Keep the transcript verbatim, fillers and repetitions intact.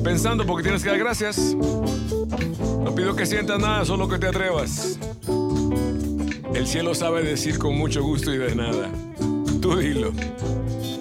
pensando porque tienes que dar gracias. No pido que sientas nada, solo que te atrevas. El cielo sabe decir con mucho gusto y de nada. Tú dilo.